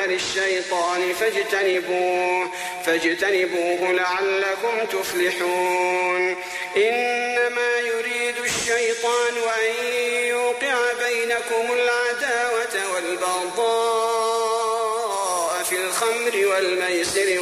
عمل الشيطان فاجتنبوه لعلكم تفلحون. إنما يريد الشيطان أن يوقع بينكم العداوة والبغضاء في الخمر والميسر